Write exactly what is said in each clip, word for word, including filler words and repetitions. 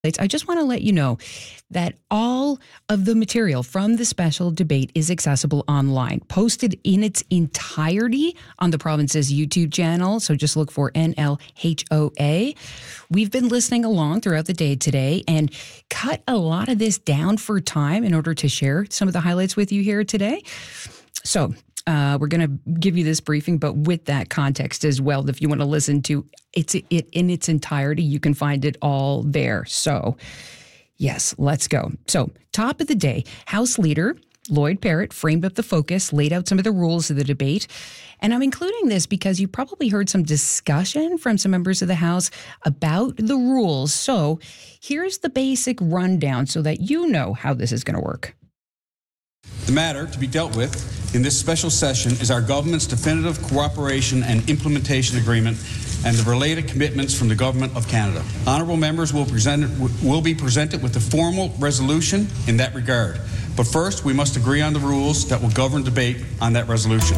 I just want to let you know that all of the material from the special debate is accessible online, posted in its entirety on the province's YouTube channel. So just look for N L H O A. We've been listening along throughout the day today and cut a lot of this down for time in order to share some of the highlights with you here today. So Uh, we're going to give you this briefing, but with that context as well. If you want to listen to it's it in its entirety, you can find it all there. So, yes, let's go. So, top of the day, House Leader Lloyd Parrott framed up the focus, laid out some of the rules of the debate. And I'm including this because you probably heard some discussion from some members of the House about the rules. So, here's the basic rundown so that you know how this is going to work. The matter to be dealt with in this special session is our government's definitive cooperation and implementation agreement and the related commitments from the Government of Canada. Honourable members will, present, will be presented with a formal resolution in that regard. But first, we must agree on the rules that will govern debate on that resolution.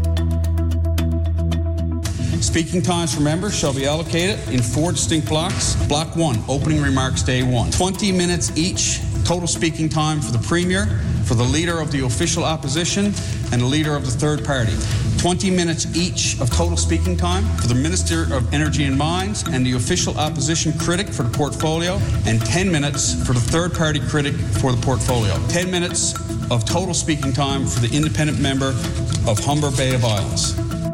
Speaking times for members shall be allocated in four distinct blocks. Block one, opening remarks day one. twenty minutes each, total speaking time for the Premier, for the Leader of the Official Opposition, and the Leader of the Third Party. twenty minutes each of total speaking time for the Minister of Energy and Mines and the Official Opposition Critic for the portfolio, and ten minutes for the Third Party Critic for the portfolio. ten minutes of total speaking time for the Independent Member of Humber Bay of Islands.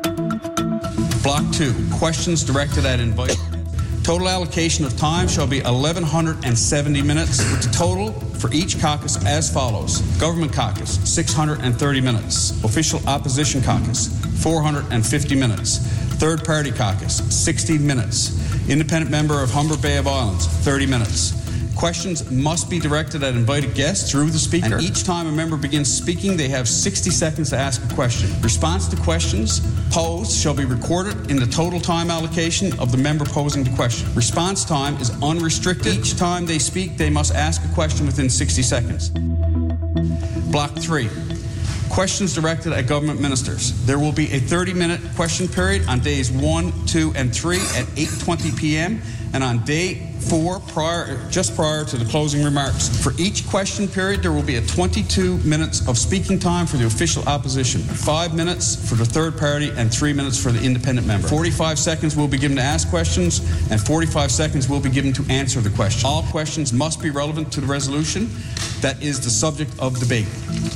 Block two, questions directed at invited. Total allocation of time shall be eleven seventy minutes, with the total for each caucus as follows. Government caucus, six hundred thirty minutes. Official Opposition caucus, four hundred fifty minutes. Third Party caucus, sixty minutes. Independent Member of Humber Bay of Islands, thirty minutes. Questions must be directed at invited guests through the speaker. And each time a member begins speaking, they have sixty seconds to ask a question. Response to questions posed shall be recorded in the total time allocation of the member posing the question. Response time is unrestricted. Each time they speak, they must ask a question within sixty seconds. Block three. Questions directed at government ministers. There will be a thirty-minute question period on days one, two, and three at eight twenty p.m. and on day four, prior, just prior to the closing remarks. For each question period, there will be a twenty-two minutes of speaking time for the official opposition, five minutes for the third party, and three minutes for the independent member. forty-five seconds will be given to ask questions, and forty-five seconds will be given to answer the question. All questions must be relevant to the resolution that is the subject of debate.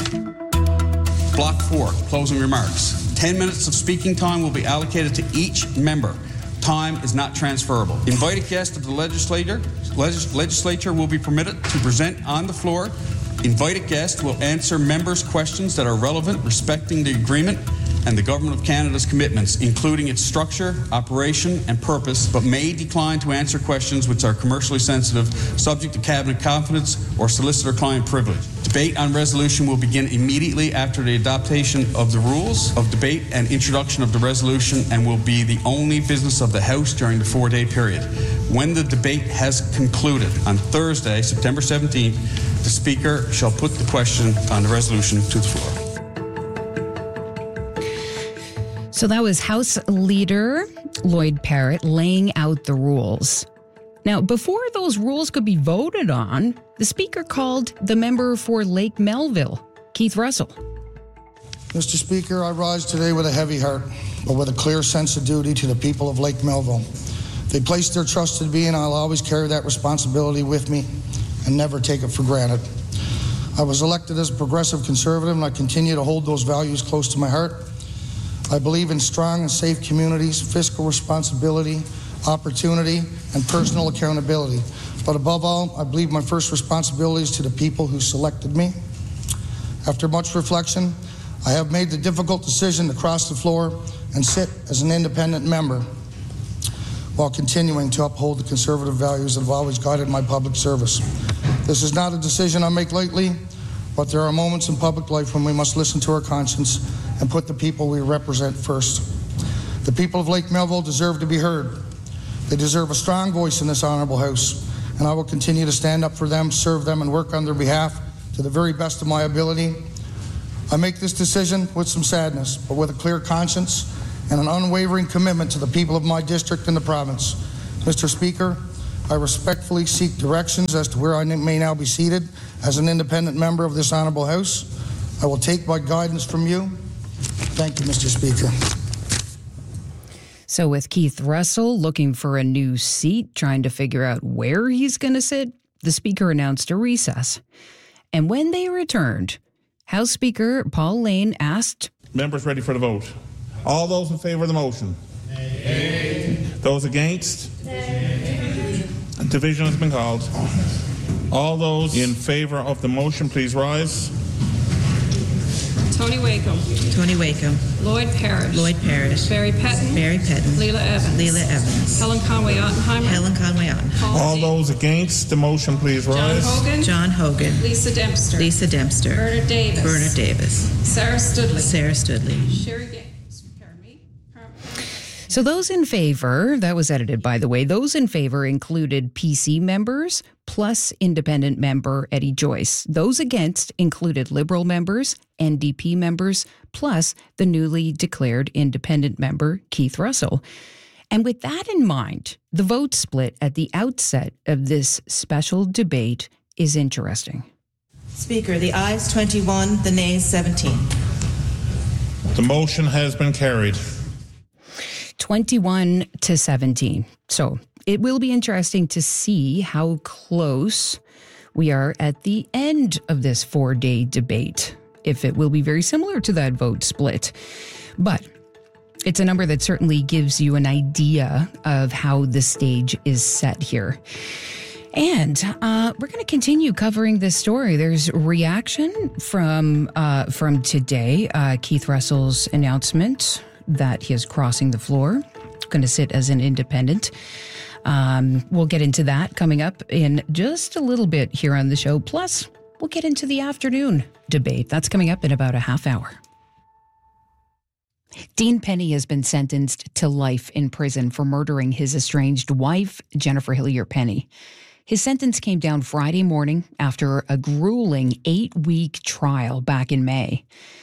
Block four, closing remarks. ten minutes of speaking time will be allocated to each member. Time is not transferable. Invited guests of the legislature, legis- legislature will be permitted to present on the floor. Invited guests will answer members' questions that are relevant respecting the agreement and the Government of Canada's commitments, including its structure, operation, and purpose, but may decline to answer questions which are commercially sensitive, subject to Cabinet confidence or solicitor-client privilege. Debate on resolution will begin immediately after the adoption of the rules of debate and introduction of the resolution, and will be the only business of the House during the four-day period. When the debate has concluded on Thursday, September seventeenth, the Speaker shall put the question on the resolution to the floor. So that was House Leader Lloyd Parrott laying out the rules. Now, before those rules could be voted on, the Speaker called the member for Lake Melville, Keith Russell. Mister Speaker, I rise today with a heavy heart, but with a clear sense of duty to the people of Lake Melville. They placed their trust in me, and I'll always carry that responsibility with me and never take it for granted. I was elected as a progressive conservative, and I continue to hold those values close to my heart. I believe in strong and safe communities, fiscal responsibility, opportunity, and personal accountability. But above all, I believe my first responsibility is to the people who selected me. After much reflection, I have made the difficult decision to cross the floor and sit as an independent member while continuing to uphold the conservative values that have always guided my public service. This is not a decision I make lightly, but there are moments in public life when we must listen to our conscience and put the people we represent first. The people of Lake Melville deserve to be heard. They deserve a strong voice in this honourable House, and I will continue to stand up for them, serve them, and work on their behalf to the very best of my ability. I make this decision with some sadness, but with a clear conscience and an unwavering commitment to the people of my district and the province. Mister Speaker, I respectfully seek directions as to where I may now be seated as an independent member of this honourable House. I will take my guidance from you. Thank you, Mister Speaker. So with Keith Russell looking for a new seat, trying to figure out where he's going to sit, the Speaker announced a recess. And when they returned, House Speaker Paul Lane asked... Members ready for the vote? All those in favour of the motion? Nay. Those against? Nay. Division has been called. All those in favour of the motion, please rise. Tony Wakeham. Tony Wakeham. Lloyd Parrish. Lloyd Parrish. Barry Petton. Barry Petton. Leila Evans. Leila Evans. Helen Conway Ottenheimer. Helen Conway Ottenheimer. All those against the motion, please rise. John Hogan. John Hogan. Lisa Dempster. Lisa Dempster. Bernard Davis. Bernard Davis. Sarah Studley. Sarah Studley. Sherry Gaines. Pardon me. So those in favor, that was edited, by the way, those in favor included P C members plus independent member Eddie Joyce. Those against included Liberal members, N D P members, plus the newly declared independent member Keith Russell. And with that in mind, the vote split at the outset of this special debate is interesting. Speaker, the ayes twenty-one, the nays seventeen. The motion has been carried. twenty-one to seventeen. So it will be interesting to see how close we are at the end of this four-day debate, if it will be very similar to that vote split. But it's a number that certainly gives you an idea of how the stage is set here. And uh, we're going to continue covering this story. There's reaction from uh, from today, uh, Keith Russell's announcement that he is crossing the floor, going to sit as an independent. Um, we'll get into that coming up in just a little bit here on the show. Plus, we'll get into the afternoon debate. That's coming up in about a half hour. Dean Penny has been sentenced to life in prison for murdering his estranged wife, Jennifer Hillier Penny. His sentence came down Friday morning after a grueling eight-week trial back in May.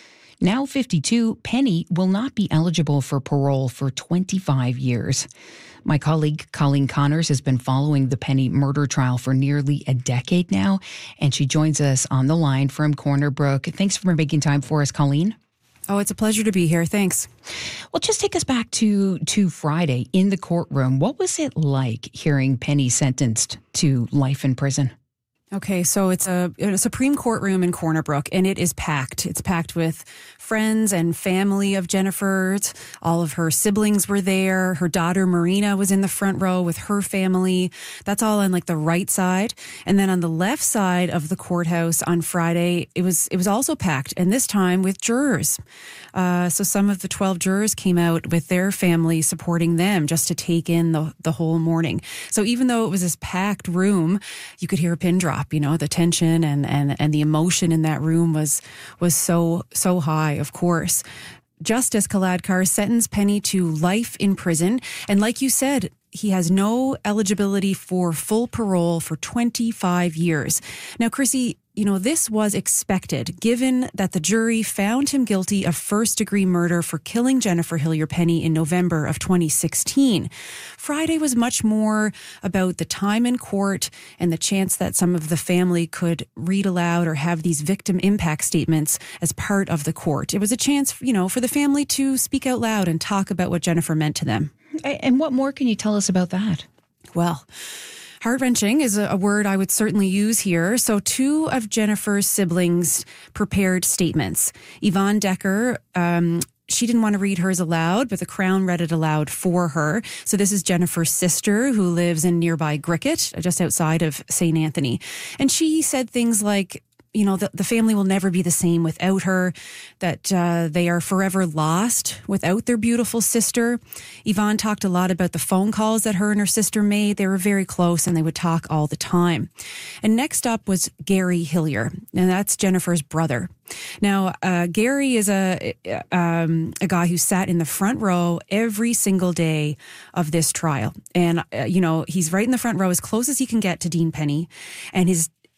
Now fifty-two, Penny will not be eligible for parole for twenty-five years. My colleague Colleen Connors has been following the Penny murder trial for nearly a decade now, and she joins us on the line from Corner Brook. Thanks for making time for us, Colleen. Oh, it's a pleasure to be here. Thanks. Well, just take us back to, to Friday in the courtroom. What was it like hearing Penny sentenced to life in prison? Okay, so it's a, a Supreme Courtroom in Corner Brook, and it is packed. It's packed with friends and family of Jennifer's. All of her siblings were there. Her daughter Marina was in the front row with her family. That's all on like the right side. And then on the left side of the courthouse on Friday, it was it was also packed, and this time with jurors. Uh, so some of the twelve jurors came out with their family supporting them just to take in the, the whole morning. So even though it was this packed room, you could hear a pin drop. You know, the tension and, and, and the emotion in that room was was so, so high, of course. Justice Kaladkar sentenced Penny to life in prison. And like you said, he has no eligibility for full parole for twenty-five years. Now, Chrissy, you know, this was expected, given that the jury found him guilty of first-degree murder for killing Jennifer Hillier Penny in November of twenty sixteen. Friday was much more about the time in court and the chance that some of the family could read aloud or have these victim impact statements as part of the court. It was a chance, you know, for the family to speak out loud and talk about what Jennifer meant to them. And what more can you tell us about that? Well, heart-wrenching is a word I would certainly use here. So two of Jennifer's siblings prepared statements. Yvonne Decker, um, she didn't want to read hers aloud, but the Crown read it aloud for her. So this is Jennifer's sister who lives in nearby Griquet, just outside of Saint Anthony. And she said things like, you know, the, the family will never be the same without her, that uh, they are forever lost without their beautiful sister. Yvonne talked a lot about the phone calls that her and her sister made. They were very close and they would talk all the time. And next up was Gary Hillier, and that's Jennifer's brother. Now, uh, Gary is a um, a guy who sat in the front row every single day of this trial. And, uh, you know, he's right in the front row as close as he can get to Dean Penny. And his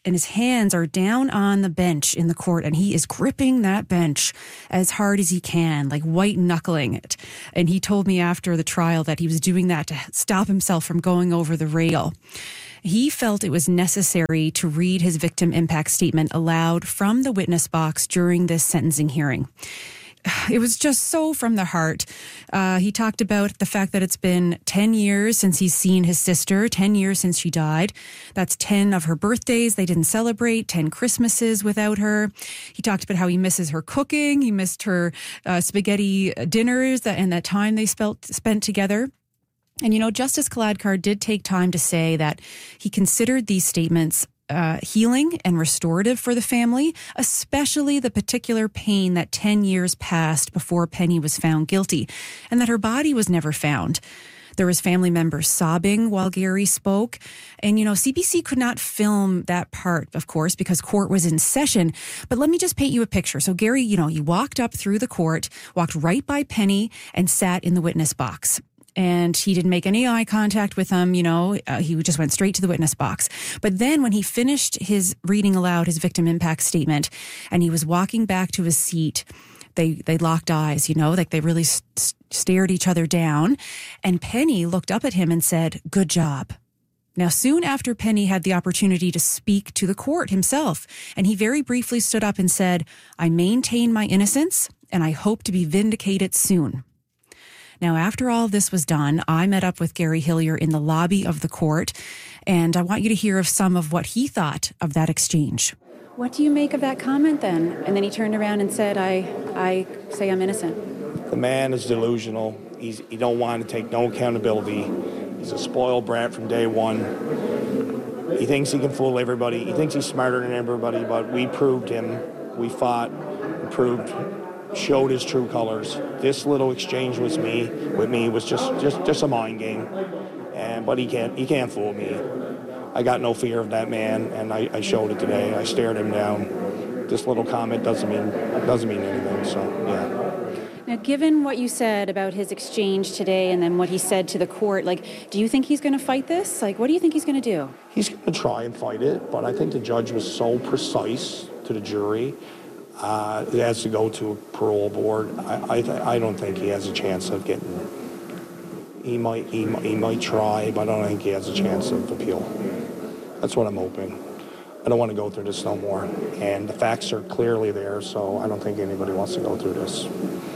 and his hands are down on the bench in the court, and he is gripping that bench as hard as he can, like white knuckling it. And he told me after the trial that he was doing that to stop himself from going over the rail. He felt it was necessary to read his victim impact statement aloud from the witness box during this sentencing hearing. It was just so from the heart. Uh, he talked about the fact that it's been ten years since he's seen his sister, ten years since she died. That's ten of her birthdays they didn't celebrate, ten Christmases without her. He talked about how he misses her cooking. He missed her uh, spaghetti dinners and that time they spelt, spent together. And, you know, Justice Kaladkar did take time to say that he considered these statements uh, healing and restorative for the family, especially the particular pain that ten years passed before Penny was found guilty, and that her body was never found. There was family members sobbing while Gary spoke. And, you know, C B C could not film that part, of course, because court was in session. But let me just paint you a picture. So Gary, you know, he walked up through the court, walked right by Penny, and sat in the witness box. And he didn't make any eye contact with them, you know, uh, he just went straight to the witness box. But then when he finished his reading aloud his victim impact statement and he was walking back to his seat, they they locked eyes, you know, like they really st- stared each other down. And Penny looked up at him and said, "Good job." Now, soon after, Penny had the opportunity to speak to the court himself, and he very briefly stood up and said, "I maintain my innocence, and I hope to be vindicated soon." Now, after all of this was done, I met up with Gary Hillier in the lobby of the court, and I want you to hear of some of what he thought of that exchange. What do you make of that comment then? And then he turned around and said, I, I say I'm innocent. The man is delusional. He's, he don't want to take no accountability. He's a spoiled brat from day one. He thinks he can fool everybody. He thinks he's smarter than everybody, but we proved him. We fought, we proved, showed his true colors. This little exchange with me, with me was just, just, just a mind game. And but he can't, he can't fool me. I got no fear of that man, and I, I showed it today. I stared him down. This little comment doesn't mean doesn't mean anything. So yeah. Now, given what you said about his exchange today, and then what he said to the court, like, do you think he's going to fight this? Like, what do you think he's going to do? He's going to try and fight it, but I think the judge was so precise to the jury. Uh, it has to go to a parole board. I I, th- I don't think he has a chance of getting. He might he, he might try, but I don't think he has a chance of appeal. That's what I'm hoping. I don't want to go through this no more. And the facts are clearly there, so I don't think anybody wants to go through this.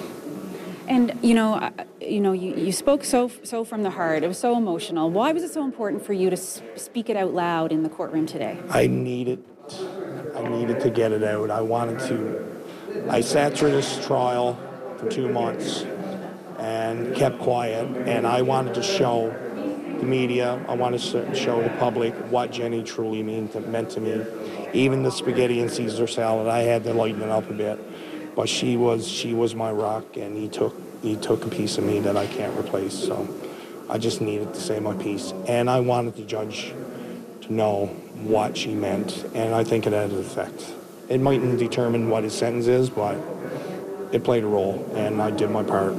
And, you know, uh, you know, you, you spoke so so from the heart. It was so emotional. Why was it so important for you to speak it out loud in the courtroom today? I needed, I needed to get it out. I wanted to. I sat through this trial for two months and kept quiet, and I wanted to show the media, I want to show the public what Jenny truly mean to, meant to me. Even the spaghetti and Caesar salad, I had to lighten it up a bit. But she was she was my rock, and he took he took a piece of me that I can't replace. So I just needed to say my piece. And I wanted the judge to know what she meant, and I think it had an effect. It mightn't determine what his sentence is, but it played a role, and I did my part.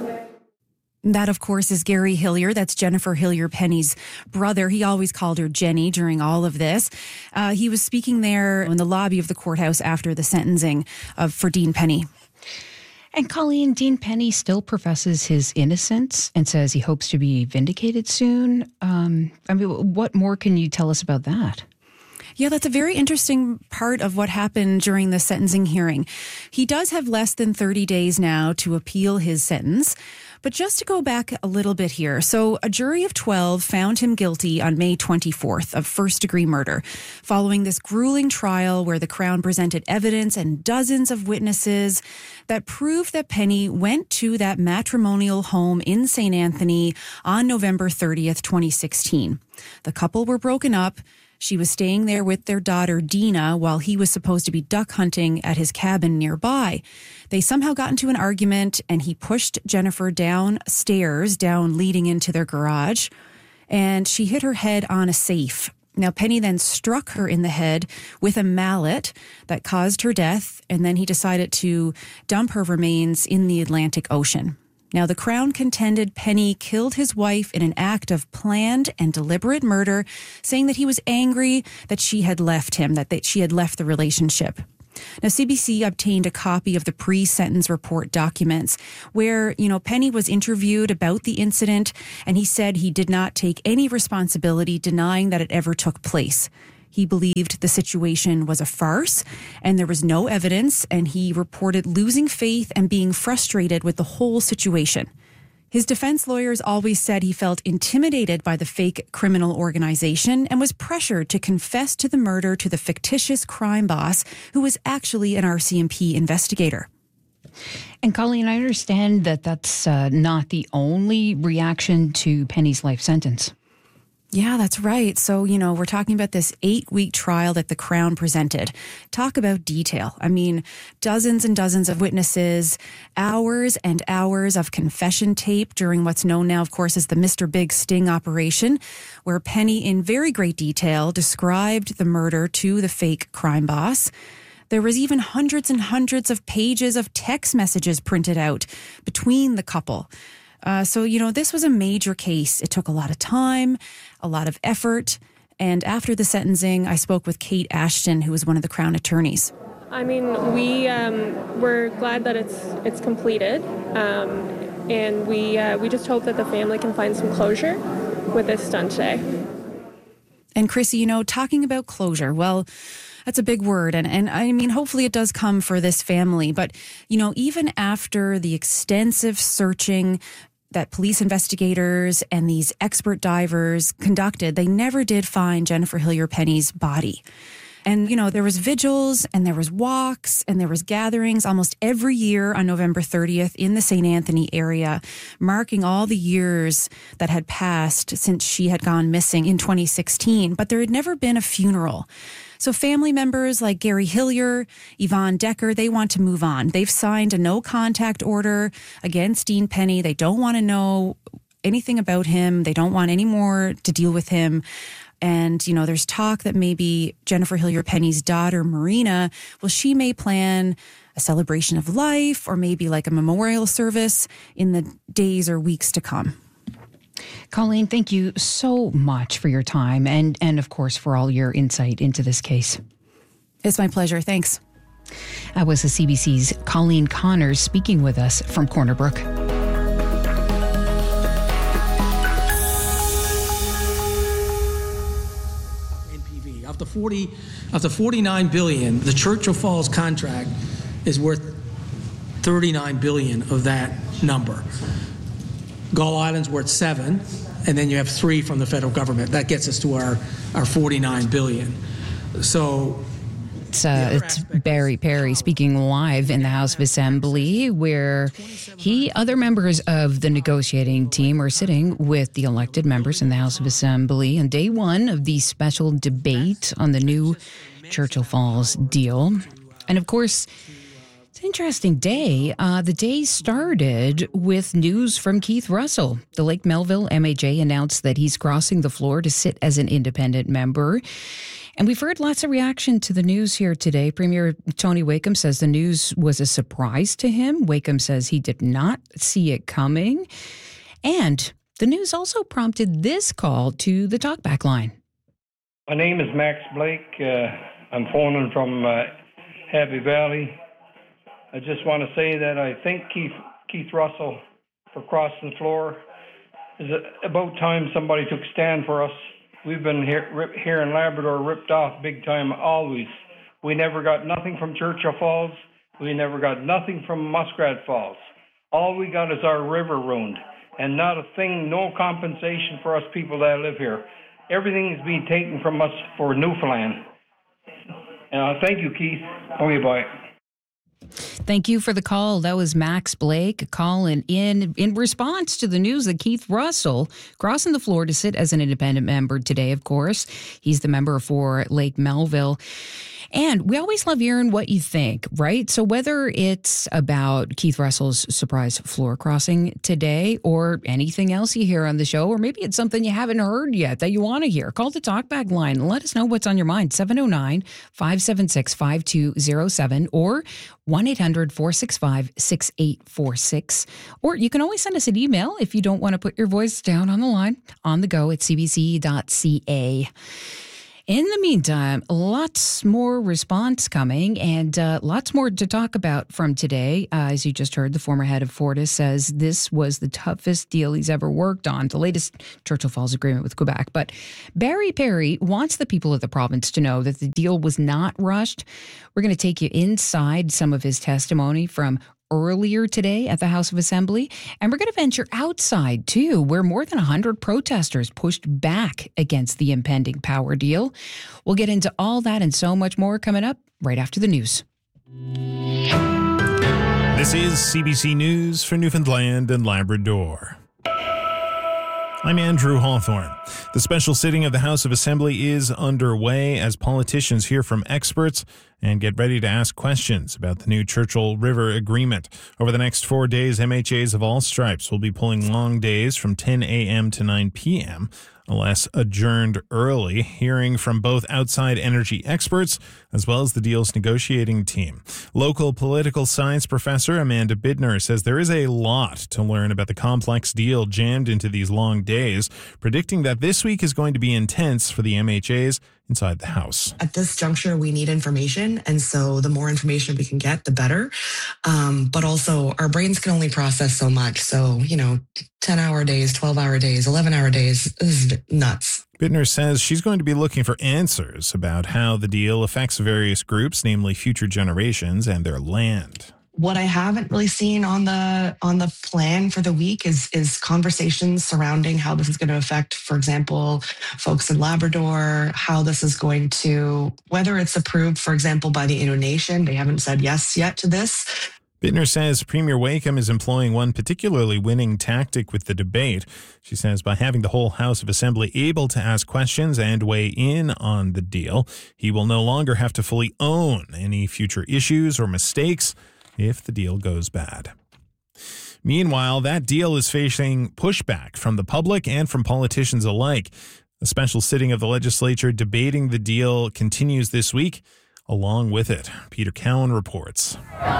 That, of course, is Gary Hillier. That's Jennifer Hillier Penny's brother. He always called her Jenny during all of this. Uh, he was speaking there in the lobby of the courthouse after the sentencing of for Dean Penny. And Colleen, Dean Penny still professes his innocence and says he hopes to be vindicated soon. Um, I mean, what more can you tell us about that? Yeah, that's a very interesting part of what happened during the sentencing hearing. He does have less than thirty days now to appeal his sentence. But just to go back a little bit here. So a jury of twelve found him guilty on May twenty-fourth of first-degree murder, following this grueling trial where the Crown presented evidence and dozens of witnesses that proved that Penny went to that matrimonial home in Saint Anthony on November thirtieth, twenty sixteen. The couple were broken up. She was staying there with their daughter, Dina, while he was supposed to be duck hunting at his cabin nearby. They somehow got into an argument, and he pushed Jennifer downstairs, down leading into their garage, and she hit her head on a safe. Now, Penny then struck her in the head with a mallet that caused her death, and then he decided to dump her remains in the Atlantic Ocean. Now, the Crown contended Penny killed his wife in an act of planned and deliberate murder, saying that he was angry that she had left him, that they, she had left the relationship. Now, C B C obtained a copy of the pre-sentence report documents where, you know, Penny was interviewed about the incident, and he said he did not take any responsibility, denying that it ever took place. He believed the situation was a farce and there was no evidence, and he reported losing faith and being frustrated with the whole situation. His defense lawyers always said he felt intimidated by the fake criminal organization and was pressured to confess to the murder to the fictitious crime boss, who was actually an R C M P investigator. And Colleen, I understand that that's uh, not the only reaction to Penny's life sentence. Yeah, that's right. So, you know, we're talking about this eight-week trial that the Crown presented. Talk about detail. I mean, dozens and dozens of witnesses, hours and hours of confession tape during what's known now, of course, as the Mister Big Sting operation, where Penny, in very great detail, described the murder to the fake crime boss. There was even hundreds and hundreds of pages of text messages printed out between the couple. Uh, so, you know, this was a major case. It took a lot of time, a lot of effort. And after the sentencing, I spoke with Kate Ashton, who was one of the Crown attorneys. I mean, we, um, we're glad that it's it's completed. Um, and we, uh, we just hope that the family can find some closure with this done today. And Chrissy, you know, talking about closure, well, that's a big word. And, and I mean, hopefully it does come for this family. But, you know, even after the extensive searching that police investigators and these expert divers conducted, they never did find Jennifer Hillier Penny's body. And, you know, there was vigils and there was walks and there was gatherings almost every year on November thirtieth in the Saint Anthony area, marking all the years that had passed since she had gone missing in twenty sixteen. But there had never been a funeral. So family members like Gary Hillier, Yvonne Decker, they want to move on. They've signed a no contact order against Dean Penny. They don't want to know anything about him. They don't want any more to deal with him. And, you know, there's talk that maybe Jennifer Hillier Penny's daughter, Marina, well, she may plan a celebration of life or maybe like a memorial service in the days or weeks to come. Colleen, thank you so much for your time and, and of course, for all your insight into this case. It's my pleasure. Thanks. That was the C B C's Colleen Connors speaking with us from Corner Brook. After forty, after forty-nine billion dollars, the Churchill Falls contract is worth thirty-nine billion dollars of that number. Gull Island's worth seven, and then you have three from the federal government. That gets us to our, our forty-nine billion dollars. So it's, uh, it's Barry Perry speaking live in the House of Assembly, where he, other members of the negotiating team are sitting with the elected members in the House of Assembly on day one of the special debate on the new Churchill Falls deal. And of course, interesting day. Uh, the day started with news from Keith Russell. The Lake Melville M H A announced that he's crossing the floor to sit as an independent member. And we've heard lots of reaction to the news here today. Premier Tony Wakeham says the news was a surprise to him. Wakeham says he did not see it coming. And the news also prompted this call to the talkback line. My name is Max Blake. Uh, I'm phoning from uh, Happy Valley. I just want to say that I thank Keith, Keith Russell for crossing the floor. It's about time somebody took a stand for us. We've been here, rip, here in Labrador ripped off big time always. We never got nothing from Churchill Falls. We never got nothing from Muskrat Falls. All we got is our river ruined, and not a thing, no compensation for us people that live here. Everything is being taken from us for Newfoundland. And uh, thank you, Keith. Okay, bye. Thank you for the call. That was Max Blake calling in in response to the news that Keith Russell crossing the floor to sit as an independent member today, of course. He's the member for Lake Melville. And we always love hearing what you think, right? So whether it's about Keith Russell's surprise floor crossing today or anything else you hear on the show, or maybe it's something you haven't heard yet that you want to hear, call the talkback line and let us know what's on your mind. seven oh nine, five seven six, five two oh seven or one eight hundred, four six five, six eight four six. Or you can always send us an email if you don't want to put your voice down on the line, on the go at c b c dot c a. In the meantime, lots more response coming and uh, lots more to talk about from today. Uh, as you just heard, the former head of Fortis says this was the toughest deal he's ever worked on, the latest Churchill Falls agreement with Quebec. But Barry Perry wants the people of the province to know that the deal was not rushed. We're going to take you inside some of his testimony from earlier today at the House of Assembly. And we're going to venture outside, too, where more than one hundred protesters pushed back against the impending power deal. We'll get into all that and so much more coming up right after the news. This is C B C News for Newfoundland and Labrador. I'm Andrew Hawthorne. The special sitting of the House of Assembly is underway as politicians hear from experts and get ready to ask questions about the new Churchill River Agreement. Over the next four days, M H As of all stripes will be pulling long days from ten a.m. to nine p.m., unless adjourned early, hearing from both outside energy experts as well as the deal's negotiating team. Local political science professor Amanda Bidner says there is a lot to learn about the complex deal jammed into these long days, predicting that this week is going to be intense for the M H As inside the House. At this juncture, we need information, and so the more information we can get, the better. Um, but also, our brains can only process so much. So, you know, ten-hour days, twelve-hour days, eleven-hour days, this is nuts. Bittner says she's going to be looking for answers about how the deal affects various groups, namely future generations and their land. What I haven't really seen on the on the plan for the week is is conversations surrounding how this is going to affect, for example, folks in Labrador, how this is going to, whether it's approved, for example, by the Innu Nation. They haven't said yes yet to this. Bittner says Premier Wakeham is employing one particularly winning tactic with the debate. She says by having the whole House of Assembly able to ask questions and weigh in on the deal, he will no longer have to fully own any future issues or mistakes if the deal goes bad. Meanwhile, that deal is facing pushback from the public and from politicians alike. A special sitting of the legislature debating the deal continues this week. Along with it, Peter Cowan reports.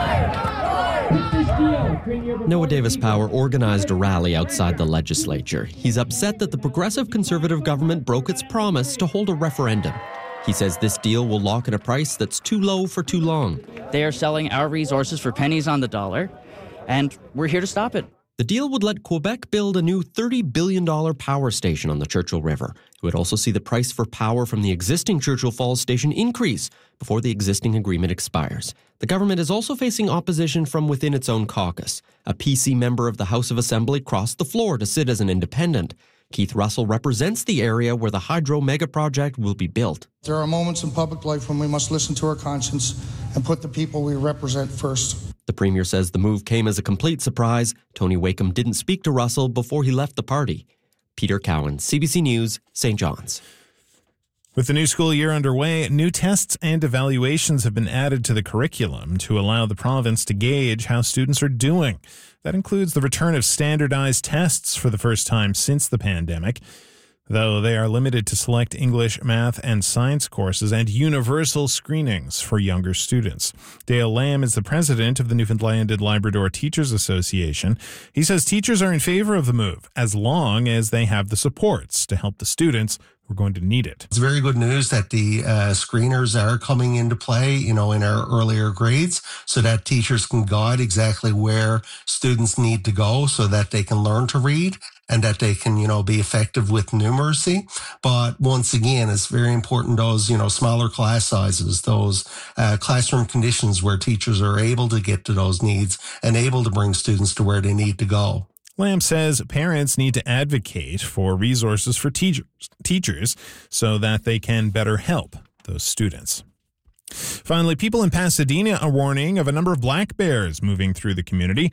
Noah Davis Power organized a rally outside the legislature. He's upset that the Progressive Conservative government broke its promise to hold a referendum. He says this deal will lock in a price that's too low for too long. They are selling our resources for pennies on the dollar, and we're here to stop it. The deal would let Quebec build a new thirty billion dollars power station on the Churchill River. It would also see the price for power from the existing Churchill Falls station increase before the existing agreement expires. The government is also facing opposition from within its own caucus. A P C member of the House of Assembly crossed the floor to sit as an independent. Keith Russell represents the area where the hydro mega project will be built. There are moments in public life when we must listen to our conscience and put the people we represent first. The Premier says the move came as a complete surprise. Tony Wakeham didn't speak to Russell before he left the party. Peter Cowan, C B C News, Saint John's. With the new school year underway, new tests and evaluations have been added to the curriculum to allow the province to gauge how students are doing. That includes the return of standardized tests for the first time since the pandemic, though they are limited to select English, math, and science courses and universal screenings for younger students. Dale Lamb is the president of the Newfoundland and Labrador Teachers Association. He says teachers are in favor of the move as long as they have the supports to help the students who are going to need it. It's very good news that the uh, screeners are coming into play, you know, in our earlier grades so that teachers can guide exactly where students need to go so that they can learn to read and that they can, you know, be effective with numeracy. But once again, it's very important those, you know, smaller class sizes, those uh, classroom conditions where teachers are able to get to those needs and able to bring students to where they need to go. Lamb says parents need to advocate for resources for teachers, teachers so that they can better help those students. Finally, people in Pasadena are warning of a number of black bears moving through the community.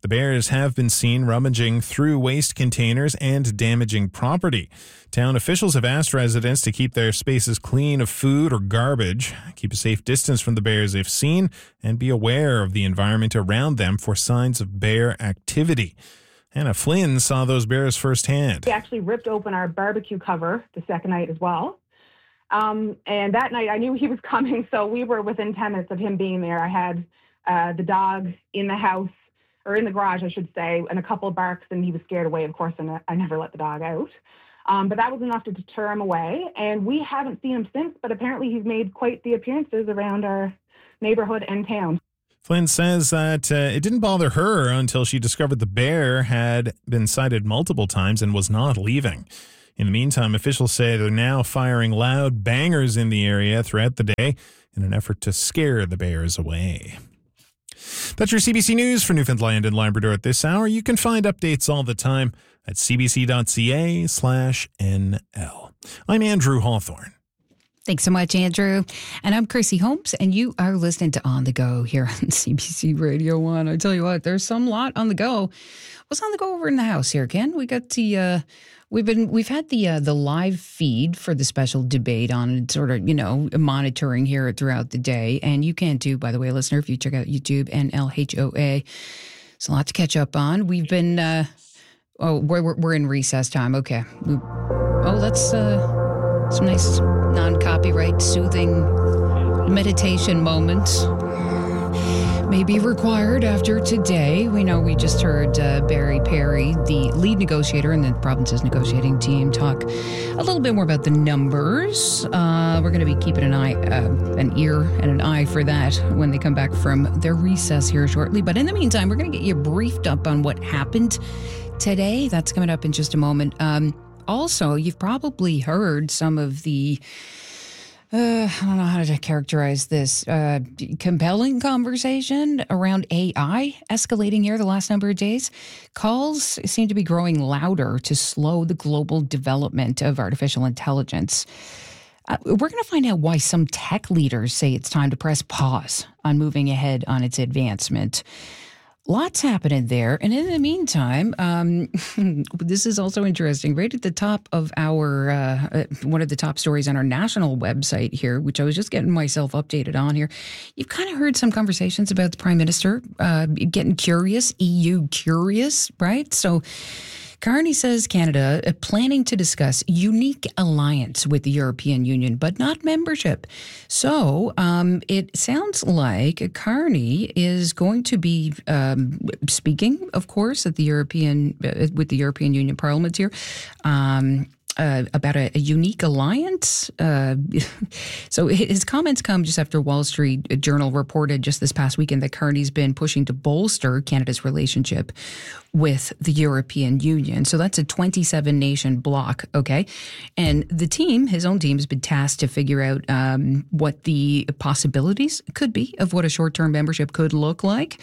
The bears have been seen rummaging through waste containers and damaging property. Town officials have asked residents to keep their spaces clean of food or garbage, keep a safe distance from the bears if seen, and be aware of the environment around them for signs of bear activity. Hannah Flynn saw those bears firsthand. We actually ripped open our barbecue cover the second night as well. Um, and that night I knew he was coming, so we were within ten minutes of him being there. I had uh, the dog in the house, or in the garage, I should say, and a couple of barks, and he was scared away, of course, and I never let the dog out. Um, but that was enough to deter him away, and we haven't seen him since, but apparently he's made quite the appearances around our neighborhood and town. Flynn says that uh, it didn't bother her until she discovered the bear had been sighted multiple times and was not leaving. In the meantime, officials say they're now firing loud bangers in the area throughout the day in an effort to scare the bears away. That's your C B C News for Newfoundland and Labrador at this hour. You can find updates all the time at cbc.ca slash NL. I'm Andrew Hawthorne. Thanks so much, Andrew. And I'm Chrissy Holmes, and you are listening to On the Go here on C B C Radio one. I tell you what, there's some lot on the go. What's on the go over in the house here, Ken? We got the uh, we've been we've had the uh, the live feed for the special debate on it, sort of, you know, monitoring here throughout the day. And you can too, by the way, listener, if you check out YouTube and L H O A. It's a lot to catch up on. We've been uh, oh, we're we're in recess time. Okay. We, oh, that's uh. Some nice non-copyright soothing meditation moments may be required after today. We know we just heard uh, Barry Perry, the lead negotiator in the province's negotiating team, talk a little bit more about the numbers. Uh, we're going to be keeping an eye, uh, an ear and an eye for that when they come back from their recess here shortly. But in the meantime, we're going to get you briefed up on what happened today. That's coming up in just a moment. Um, Also, you've probably heard some of the, uh, I don't know how to characterize this, uh, compelling conversation around A I escalating here the last number of days. Calls seem to be growing louder to slow the global development of artificial intelligence. Uh, we're going to find out why some tech leaders say it's time to press pause on moving ahead on its advancement. Lots happening there. And in the meantime, um, this is also interesting. Right at the top of our, uh, one of the top stories on our national website here, which I was just getting myself updated on here, you've kind of heard some conversations about the Prime Minister uh, getting curious, E U curious, right? So Carney says Canada uh, planning to discuss unique alliance with the European Union, but not membership. So um, it sounds like Carney is going to be um, speaking, of course, at the European uh, with the European Union Parliament here. Um, Uh, about a, a unique alliance. Uh, so his comments come just after Wall Street Journal reported just this past weekend that Carney's been pushing to bolster Canada's relationship with the European Union. So that's a twenty-seven nation bloc, okay? And the team, his own team, has been tasked to figure out um, what the possibilities could be of what a short-term membership could look like.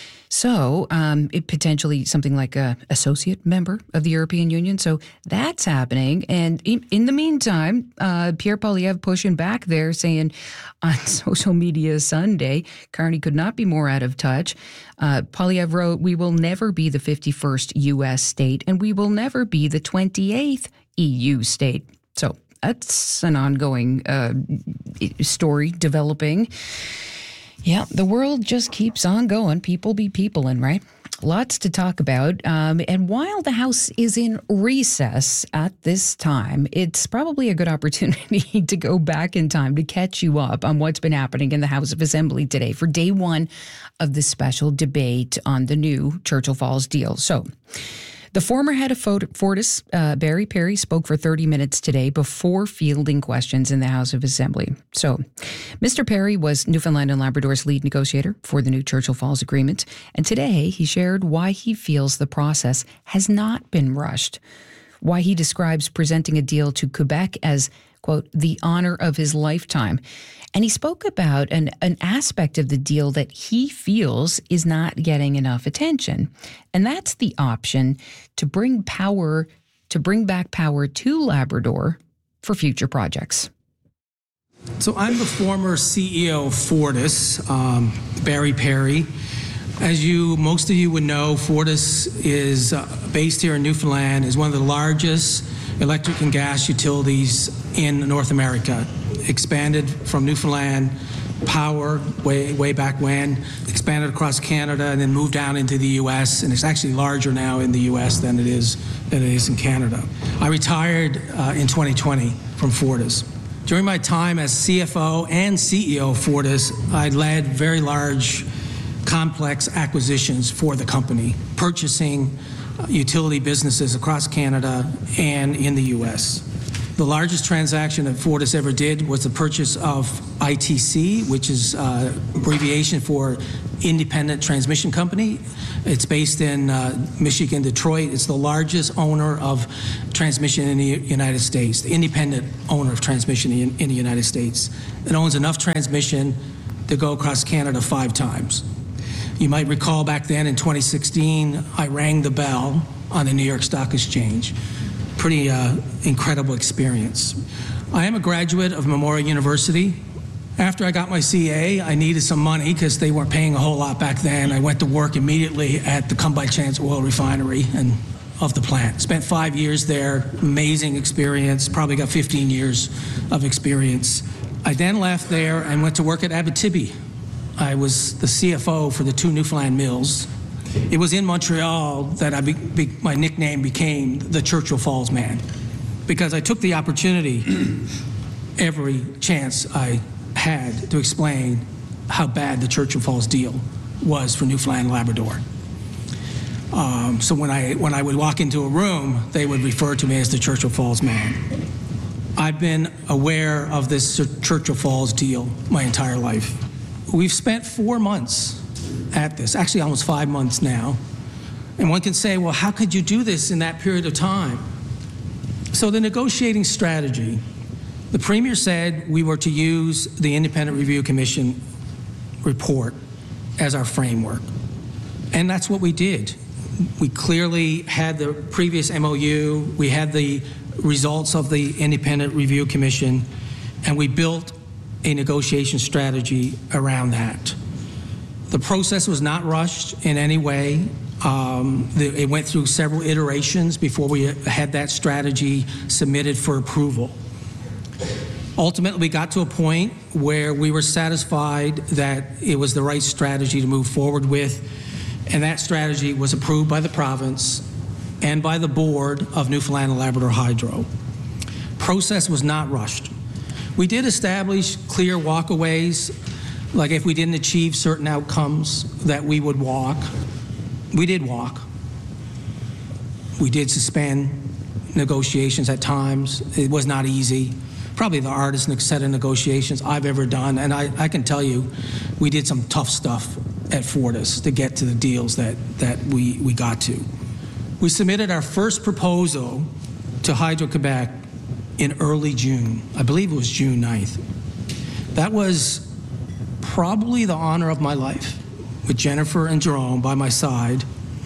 So um, it potentially something like a associate member of the European Union. So that's happening. And in, in the meantime, uh, Pierre Poilievre pushing back there, saying on social media Sunday, Carney could not be more out of touch. Uh, Poilievre wrote, "We will never be the fifty-first U S state, and we will never be the twenty-eighth E U state." So that's an ongoing uh, story developing. Yeah, the world just keeps on going. People be peopling, right? Lots to talk about. Um, and while the House is in recess at this time, it's probably a good opportunity to go back in time to catch you up on what's been happening in the House of Assembly today for day one of the special debate on the new Churchill Falls deal. So the former head of Fortis, uh, Barry Perry, spoke for thirty minutes today before fielding questions in the House of Assembly. So Mister Perry was Newfoundland and Labrador's lead negotiator for the new Churchill Falls Agreement. And today he shared why he feels the process has not been rushed, why he describes presenting a deal to Quebec as, quote, the honor of his lifetime. And he spoke about an, an aspect of the deal that he feels is not getting enough attention. And that's the option to bring power, to bring back power to Labrador for future projects. So I'm the former C E O of Fortis, um, Barry Perry. As you, most of you would know, Fortis is uh, based here in Newfoundland, is one of the largest electric and gas utilities in North America. Expanded from Newfoundland Power way, way back when, expanded across Canada, and then moved down into the U S, and it's actually larger now in the U S than it is, than it is in Canada. I retired uh, in twenty twenty from Fortis. During my time as C F O and C E O of Fortis, I led very large, complex acquisitions for the company, purchasing uh, utility businesses across Canada and in the U S. The largest transaction that Fortis ever did was the purchase of I T C, which is uh, abbreviation for Independent Transmission Company. It's based in uh, Michigan, Detroit. It's the largest owner of transmission in the United States, the independent owner of transmission in, in the United States. It owns enough transmission to go across Canada five times. You might recall back then in twenty sixteen, I rang the bell on the New York Stock Exchange. Pretty uh, incredible experience. I am a graduate of Memorial University. After I got my C A, I needed some money because they weren't paying a whole lot back then. I went to work immediately at the Come By Chance Oil Refinery and of the plant. Spent five years there, amazing experience, probably got fifteen years of experience. I then left there and went to work at Abitibi. I was the C F O for the two Newfoundland mills. It was in Montreal that I be, be, my nickname became the Churchill Falls Man, because I took the opportunity every chance I had to explain how bad the Churchill Falls deal was for Newfoundland and Labrador. Um, so when I, when I would walk into a room, they would refer to me as the Churchill Falls Man. I've been aware of this Churchill Falls deal my entire life. We've spent four months at this, actually almost five months now. And one can say, well, how could you do this in that period of time? So the negotiating strategy, the Premier said we were to use the Independent Review Commission report as our framework. And that's what we did. We clearly had the previous M O U, we had the results of the Independent Review Commission, and we built a negotiation strategy around that. The process was not rushed in any way. Um, the, it went through several iterations before we had that strategy submitted for approval. Ultimately, we got to a point where we were satisfied that it was the right strategy to move forward with, and that strategy was approved by the province and by the board of Newfoundland and Labrador Hydro. Process was not rushed. We did establish clear walkaways, like if we didn't achieve certain outcomes that we would walk. We did walk. We did suspend negotiations at times. It was not easy. Probably the hardest set of negotiations I've ever done, and I, I can tell you, we did some tough stuff at Fortis to get to the deals that, that we, we got to. We submitted our first proposal to Hydro-Quebec in early June. I believe it was June ninth. That was probably the honor of my life, with Jennifer and Jerome by my side,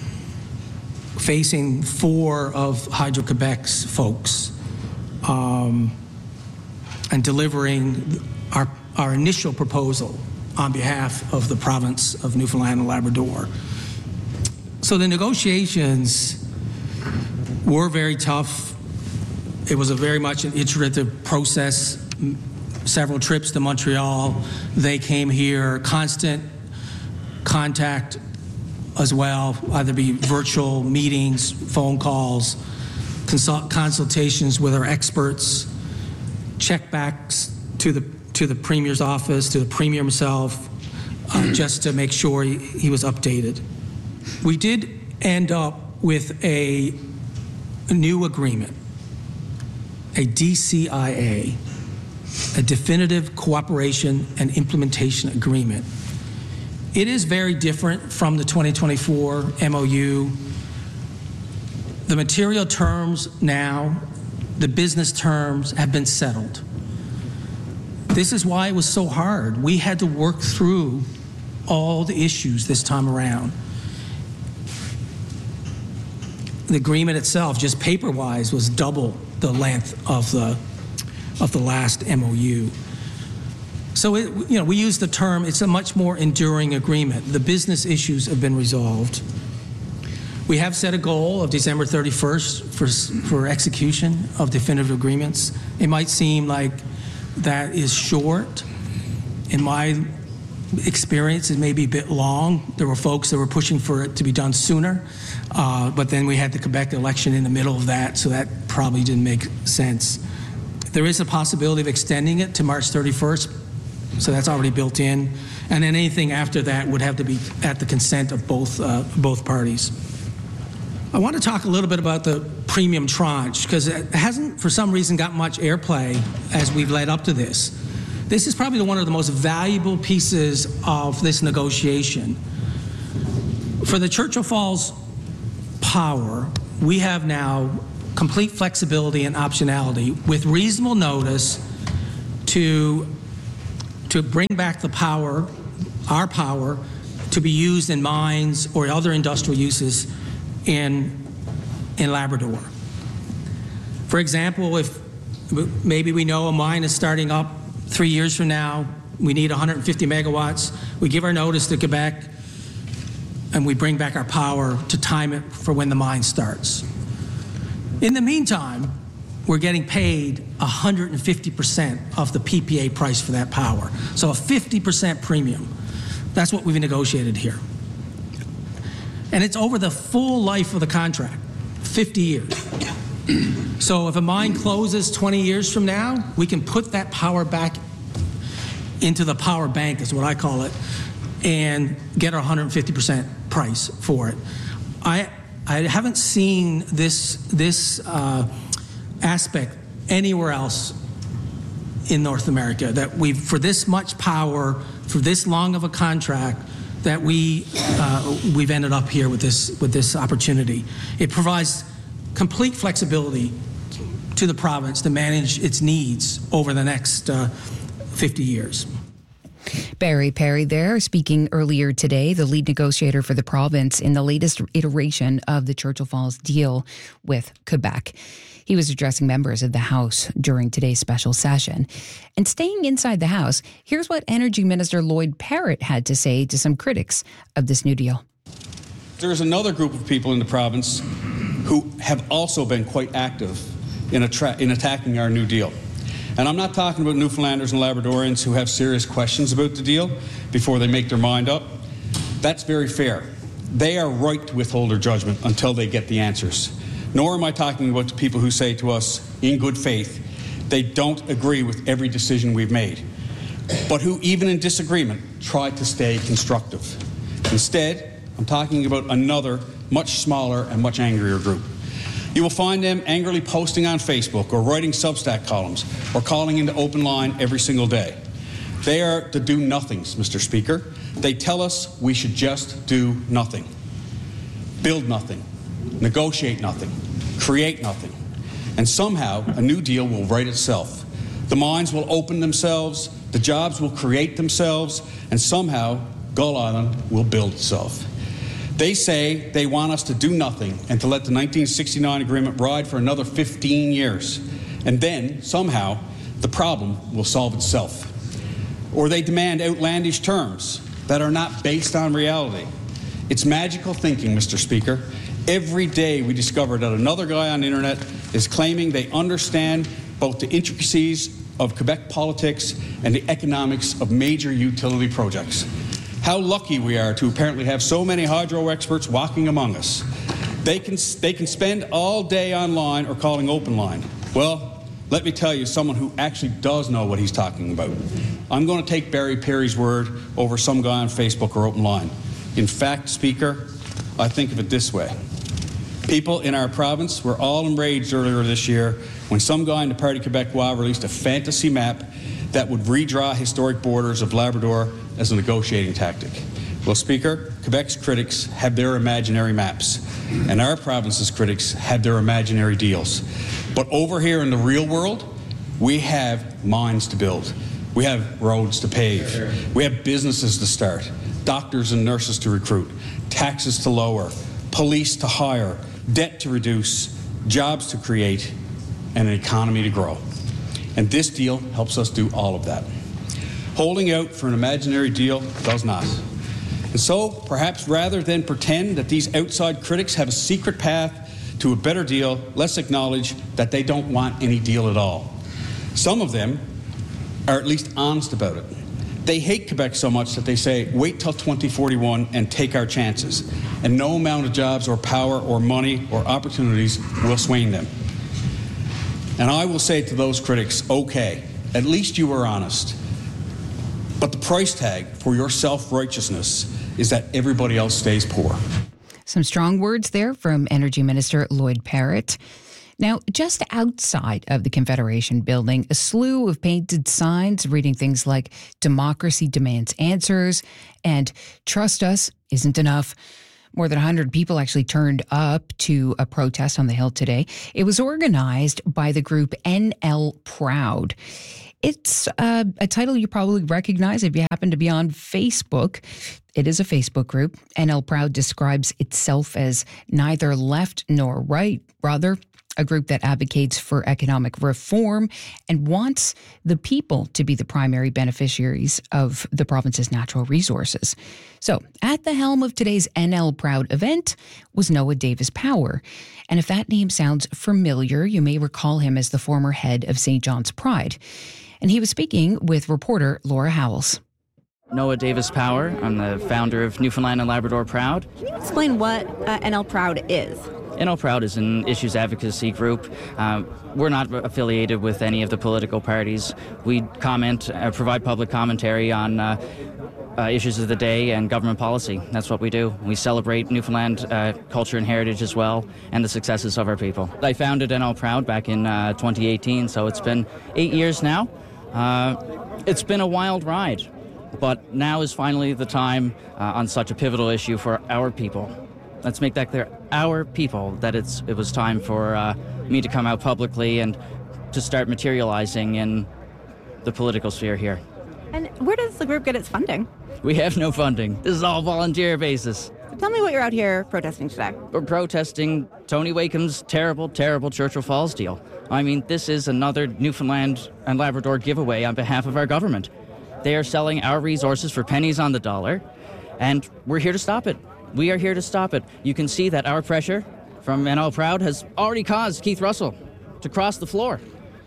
facing four of Hydro-Quebec's folks, um, and delivering our, our initial proposal on behalf of the province of Newfoundland and Labrador. So the negotiations were very tough. It was a very much an iterative process. Several trips to Montreal. They came here, constant contact as well, either be virtual meetings, phone calls, consult consultations with our experts, checkbacks to the to the Premier's office, to the Premier himself, uh, just to make sure he, he was updated. We did end up with a, a new agreement, a D C I A, a Definitive Cooperation and Implementation Agreement. It is very different from the twenty twenty-four M O U. The material terms now, the business terms have been settled. This is why it was so hard. We had to work through all the issues this time around. The agreement itself, just paper-wise, was double the length of the of the last M O U. So, it, you know, we use the term, it's a much more enduring agreement. The business issues have been resolved. We have set a goal of December thirty-first for, for execution of definitive agreements. It might seem like that is short. In my experience, it may be a bit long. There were folks that were pushing for it to be done sooner, uh, but then we had the Quebec election in the middle of that, so that probably didn't make sense. There is a possibility of extending it to March thirty-first, so that's already built in, and then anything after that would have to be at the consent of both uh, both parties. I want to talk a little bit about the premium tranche, because it hasn't, for some reason, got much airplay as we've led up to this. This is probably one of the most valuable pieces of this negotiation. For the Churchill Falls power, we have now complete flexibility and optionality with reasonable notice to, to bring back the power, our power, to be used in mines or other industrial uses in, in Labrador. For example, if maybe we know a mine is starting up three years from now, we need one hundred fifty megawatts, we give our notice to Quebec, and we bring back our power to time it for when the mine starts. In the meantime, we're getting paid one hundred fifty percent of the P P A price for that power. So a fifty percent premium. That's what we've negotiated here. And it's over the full life of the contract, fifty years. So if a mine closes twenty years from now, we can put that power back into the power bank, is what I call it, and get our one hundred fifty percent price for it. I, I haven't seen this, this uh, aspect anywhere else in North America, that we've, for this much power, for this long of a contract, that we, uh, we've ended up here with this, with this opportunity. It provides complete flexibility to the province to manage its needs over the next uh, fifty years. Barry Perry there, speaking earlier today, the lead negotiator for the province in the latest iteration of the Churchill Falls deal with Quebec. He was addressing members of the House during today's special session. And staying inside the House, here's what Energy Minister Lloyd Parrott had to say to some critics of this new deal. There's another group of people in the province who have also been quite active in, attra- in attacking our new deal. And I'm not talking about Newfoundlanders and Labradorians who have serious questions about the deal before they make their mind up. That's very fair. They are right to withhold their judgment until they get the answers. Nor am I talking about the people who say to us, in good faith, they don't agree with every decision we've made, but who, even in disagreement, try to stay constructive. Instead, I'm talking about another, much smaller and much angrier group. You will find them angrily posting on Facebook or writing Substack columns or calling into Open Line every single day. They are the do-nothings, Mister Speaker. They tell us we should just do nothing. Build nothing. Negotiate nothing. Create nothing. And somehow a new deal will right itself. The mines will open themselves, the jobs will create themselves, and somehow Gull Island will build itself. They say they want us to do nothing and to let the nineteen sixty-nine agreement ride for another fifteen years. And then, somehow, the problem will solve itself. Or they demand outlandish terms that are not based on reality. It's magical thinking, Mister Speaker. Every day we discover that another guy on the internet is claiming they understand both the intricacies of Quebec politics and the economics of major utility projects. How lucky we are to apparently have so many hydro experts walking among us. They can, they can spend all day online or calling Open Line. Well, let me tell you, someone who actually does know what he's talking about. I'm going to take Barry Perry's word over some guy on Facebook or Open Line. In fact, Speaker, I think of it this way. People in our province were all enraged earlier this year when some guy in the Parti Québécois released a fantasy map that would redraw historic borders of Labrador as a negotiating tactic. Well, Speaker, Quebec's critics have their imaginary maps, and our province's critics have their imaginary deals. But over here in the real world, we have mines to build. We have roads to pave. We have businesses to start, doctors and nurses to recruit, taxes to lower, police to hire, debt to reduce, jobs to create, and an economy to grow. And this deal helps us do all of that. Holding out for an imaginary deal does not. And so, perhaps rather than pretend that these outside critics have a secret path to a better deal, let's acknowledge that they don't want any deal at all. Some of them are at least honest about it. They hate Quebec so much that they say, wait till twenty forty-one and take our chances. And no amount of jobs or power or money or opportunities will sway them. And I will say to those critics, okay, at least you were honest. But the price tag for your self-righteousness is that everybody else stays poor. Some strong words there from Energy Minister Lloyd Parrott. Now, just outside of the Confederation building, a slew of painted signs reading things like "Democracy demands answers" and "Trust us isn't enough." More than one hundred people actually turned up to a protest on the Hill today. It was organized by the group N L Proud. It's uh, a title you probably recognize if you happen to be on Facebook. It is a Facebook group. N L Proud describes itself as neither left nor right, rather a group that advocates for economic reform and wants the people to be the primary beneficiaries of the province's natural resources. So, at the helm of today's N L Proud event was Noah Davis Power. And if that name sounds familiar, you may recall him as the former head of Saint John's Pride. And he was speaking with reporter Laura Howells. Noah Davis Power. I'm the founder of Newfoundland and Labrador Proud. Can you explain what uh, N L Proud is? N L Proud is an issues advocacy group. Uh, we're not affiliated with any of the political parties. We comment, uh, provide public commentary on uh, uh, issues of the day and government policy. That's what we do. We celebrate Newfoundland uh, culture and heritage as well, and the successes of our people. I founded N L Proud back in uh, twenty eighteen, so it's been eight years now. Uh, it's been a wild ride, but now is finally the time uh, on such a pivotal issue for our people. Let's make that clear, our people, that it's it was time for uh, me to come out publicly and to start materializing in the political sphere here. And where does the group get its funding? We have no funding. This is all volunteer basis. Tell me what you're out here protesting today. We're protesting Tony Wakeham's terrible, terrible Churchill Falls deal. I mean, this is another Newfoundland and Labrador giveaway on behalf of our government. They are selling our resources for pennies on the dollar, and we're here to stop it. We are here to stop it. You can see that our pressure from N L Proud has already caused Keith Russell to cross the floor.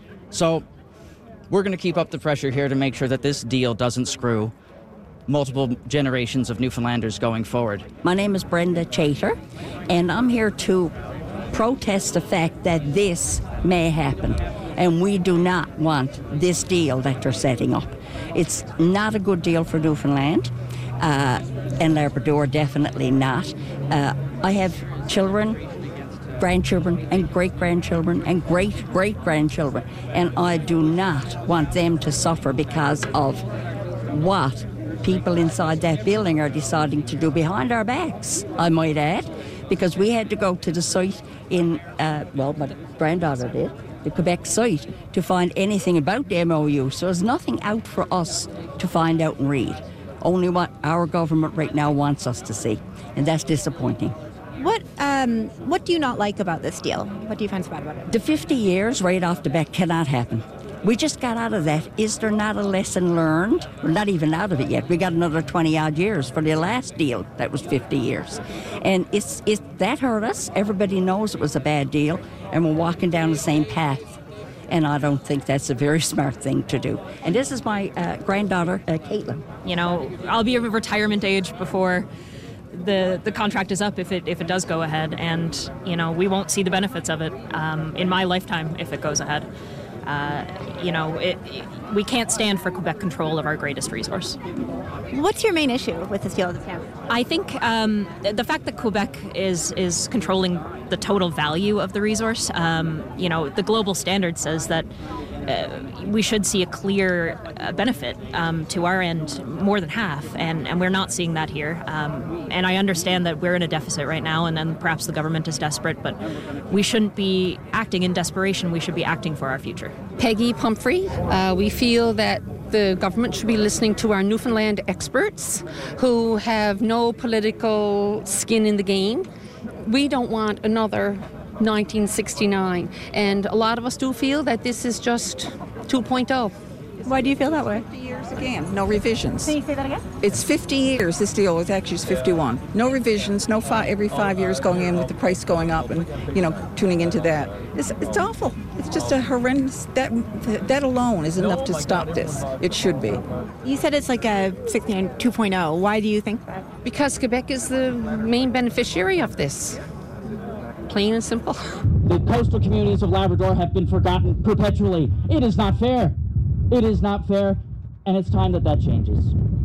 So we're going to keep up the pressure here to make sure that this deal doesn't screw multiple generations of Newfoundlanders going forward. My name is Brenda Chater, and I'm here to protest the fact that this may happen. And we do not want this deal that they're setting up. It's not a good deal for Newfoundland. Uh, and Labrador, definitely not. Uh, I have children, grandchildren, and great-grandchildren, and great-great-grandchildren, and I do not want them to suffer because of what people inside that building are deciding to do behind our backs, I might add, because we had to go to the site in, uh, well, my granddaughter did, the Quebec site, to find anything about the M O U, so there's nothing out for us to find out and read. Only what our government right now wants us to see, and that's disappointing. What um, what do you not like about this deal? What do you find so bad about it? The fifty years right off the bat cannot happen. We just got out of that. Is there not a lesson learned? We're not even out of it yet. We got another twenty-odd years for the last deal. That was fifty years. And it's, it's that hurt us. Everybody knows it was a bad deal, and we're walking down the same path. And I don't think that's a very smart thing to do. And this is my uh, granddaughter, uh, Caitlin. You know, I'll be of retirement age before the the contract is up if it if it does go ahead, and you know we won't see the benefits of it um, in my lifetime if it goes ahead. Uh, you know, it, it, we can't stand for Quebec control of our greatest resource. What's your main issue with this deal at the time? I think um, the fact that Quebec is is controlling the total value of the resource. Um, you know, the global standard says that uh, we should see a clear uh, benefit um, to our end, more than half, and, and we're not seeing that here. Um, and I understand that we're in a deficit right now, and then perhaps the government is desperate, but we shouldn't be acting in desperation. We should be acting for our future. Peggy Pumphrey. Uh, we feel that the government should be listening to our Newfoundland experts who have no political skin in the game. We don't want another nineteen sixty-nine, and a lot of us do feel that this is just two point oh. Why do you feel that way? fifty years again, no revisions. Can you say that again? It's fifty years, this deal is actually is fifty-one. No revisions, no fi- every five years going in with the price going up and, you know, tuning into that. It's, it's awful. It's just a horrendous, that, that alone is enough to stop this. It should be. You said it's like a sixty-nine two point oh. Why do you think that? Because Quebec is the main beneficiary of this. Plain and simple. The coastal communities of Labrador have been forgotten perpetually. It is not fair. It is not fair, and it's time that that changes.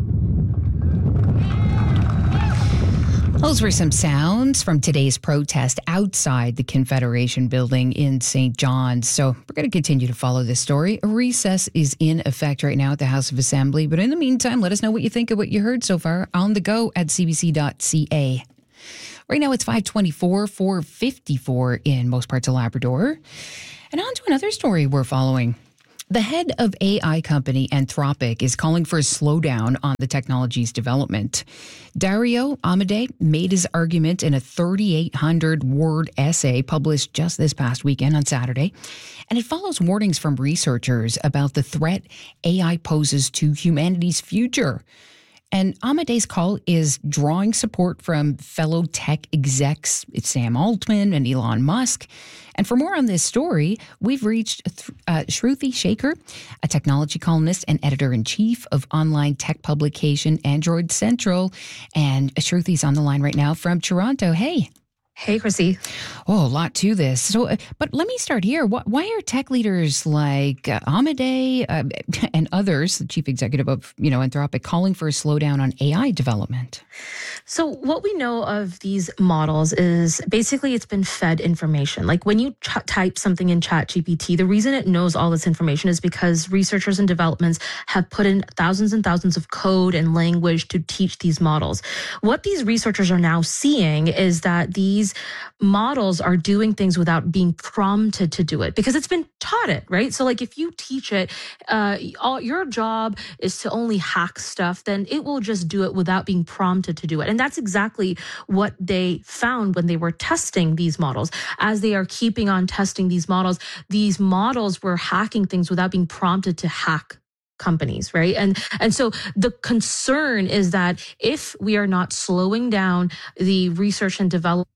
Those were some sounds from today's protest outside the Confederation Building in Saint John's. So we're going to continue to follow this story. A recess is in effect right now at the House of Assembly. But in the meantime, let us know what you think of what you heard so far on the go at c b c dot c a. Right now it's five twenty-four, four fifty-four in most parts of Labrador. And on to another story we're following. The head of A I company Anthropic is calling for a slowdown on the technology's development. Dario Amodei made his argument in a thirty-eight hundred word essay published just this past weekend on Saturday, and it follows warnings from researchers about the threat A I poses to humanity's future. And Amodei's call is drawing support from fellow tech execs Sam Altman and Elon Musk. And for more on this story, we've reached uh, Shruti Shaker, a technology columnist and editor-in-chief of online tech publication Android Central. And Shruti's on the line right now from Toronto. Hey. Hey, Chrissy. Oh, a lot to this. So, uh, but let me start here. Why are tech leaders like uh, Amodei uh, and others, the chief executive of, you know, Anthropic, calling for a slowdown on A I development? So what we know of these models is basically it's been fed information. Like when you ch- type something in ChatGPT, the reason it knows all this information is because researchers and developments have put in thousands and thousands of code and language to teach these models. What these researchers are now seeing is that these models are doing things without being prompted to do it because it's been taught it, right? So like if you teach it, uh, all your job is to only hack stuff, then it will just do it without being prompted to do it. And that's exactly what they found when they were testing these models. As they are keeping on testing these models, these models were hacking things without being prompted to hack companies, right? And and so the concern is that if we are not slowing down the research and development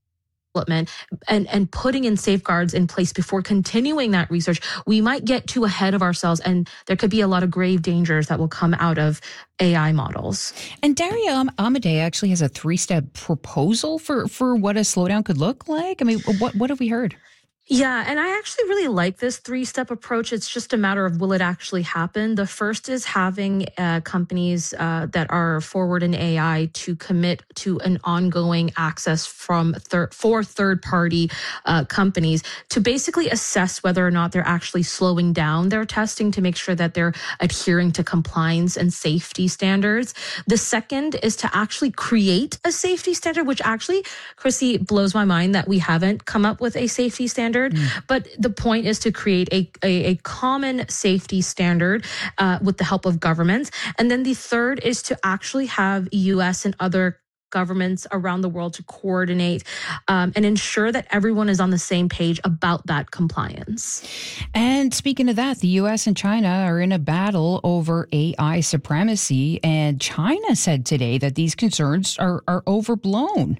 and, and putting in safeguards in place before continuing that research, we might get too ahead of ourselves and there could be a lot of grave dangers that will come out of A I models. And Dario Amodei actually has a three-step proposal for, for what a slowdown could look like. I mean, what what have we heard? Yeah, and I actually really like this three-step approach. It's just a matter of will it actually happen? The first is having uh, companies uh, that are forward in A I to commit to an ongoing access from thir- for third-party uh, companies to basically assess whether or not they're actually slowing down their testing to make sure that they're adhering to compliance and safety standards. The second is to actually create a safety standard, which actually, Chrissy, blows my mind that we haven't come up with a safety standard. Mm. But the point is to create a, a, a common safety standard uh, with the help of governments. And then the third is to actually have U S and other governments around the world to coordinate um, and ensure that everyone is on the same page about that compliance. And speaking of that, the U S and China are in a battle over A I supremacy. And China said today that these concerns are, are overblown.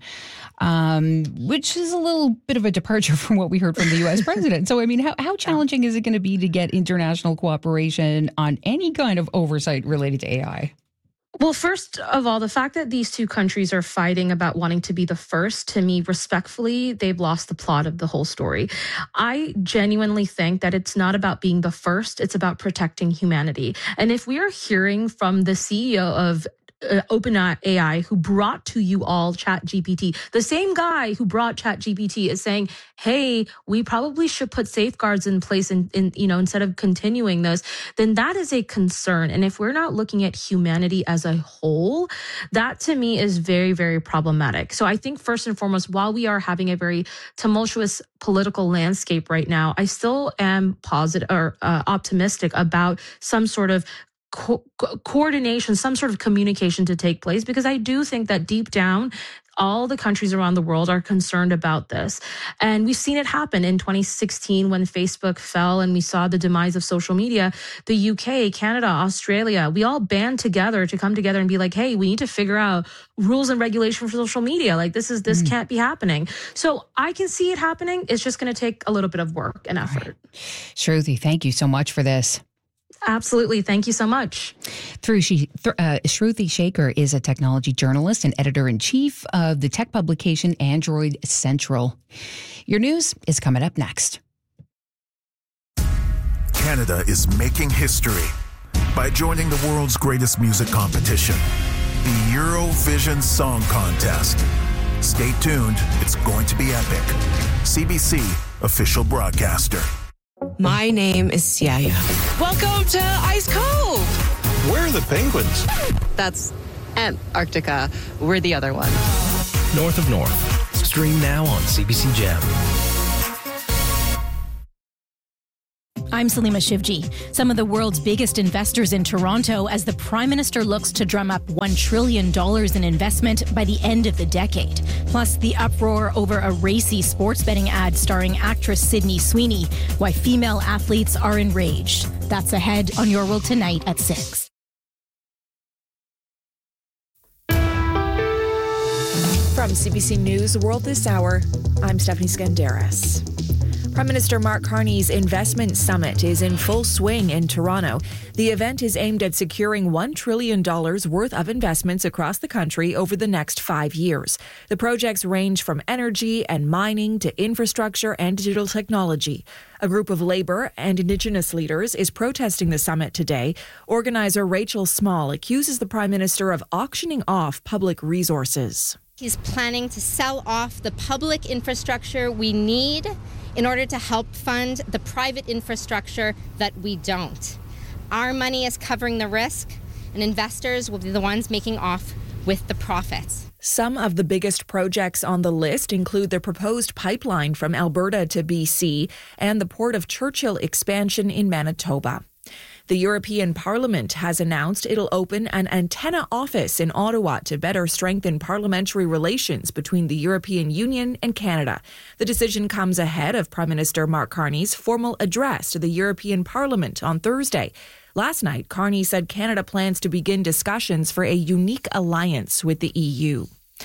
Um, which is a little bit of a departure from what we heard from the U S president. So, I mean, how, how challenging is it going to be to get international cooperation on any kind of oversight related to A I? Well, first of all, the fact that these two countries are fighting about wanting to be the first, to me, respectfully, they've lost the plot of the whole story. I genuinely think that it's not about being the first, it's about protecting humanity. And if we are hearing from the C E O of Uh, OpenAI, who brought to you all ChatGPT, the same guy who brought ChatGPT is saying, hey, we probably should put safeguards in place and, in, you know, instead of continuing this, then that is a concern. And if we're not looking at humanity as a whole, that to me is very, very problematic. So I think first and foremost, while we are having a very tumultuous political landscape right now, I still am positive or uh, optimistic about some sort of co- coordination, some sort of communication to take place, because I do think that deep down, all the countries around the world are concerned about this. And we've seen it happen in twenty sixteen when Facebook fell and we saw the demise of social media. The U K, Canada, Australia, we all band together to come together and be like, hey, we need to figure out rules and regulation for social media. Like this is, this mm. can't be happening. So I can see it happening. It's just going to take a little bit of work and effort. Right. Shruti, thank you so much for this. Absolutely. Thank you so much. Through she, th- uh, Shruti Shaker is a technology journalist and editor-in-chief of the tech publication Android Central. Your news is coming up next. Canada is making history by joining the world's greatest music competition, the Eurovision Song Contest. Stay tuned. It's going to be epic. C B C official broadcaster. My name is Yaya. Welcome to Ice Cove. Where are the penguins? That's Antarctica. We're the other one. North of North. Stream now on C B C Gem. I'm Salima Shivji. Some of the world's biggest investors in Toronto as the Prime Minister looks to drum up one trillion dollars in investment by the end of the decade. Plus, the uproar over a racy sports betting ad starring actress Sydney Sweeney, why female athletes are enraged. That's ahead on Your World Tonight at six. From C B C News World This Hour, I'm Stephanie Skandaris. Prime Minister Mark Carney's Investment Summit is in full swing in Toronto. The event is aimed at securing one trillion dollars worth of investments across the country over the next five years. The projects range from energy and mining to infrastructure and digital technology. A group of Labour and Indigenous leaders is protesting the summit today. Organizer Rachel Small accuses the Prime Minister of auctioning off public resources. He's planning to sell off the public infrastructure we need in order to help fund the private infrastructure that we don't. Our money is covering the risk, and investors will be the ones making off with the profits. Some of the biggest projects on the list include the proposed pipeline from Alberta to B C and the Port of Churchill expansion in Manitoba. The European Parliament has announced it'll open an antenna office in Ottawa to better strengthen parliamentary relations between the European Union and Canada. The decision comes ahead of Prime Minister Mark Carney's formal address to the European Parliament on Thursday. Last night, Carney said Canada plans to begin discussions for a unique alliance with the E U.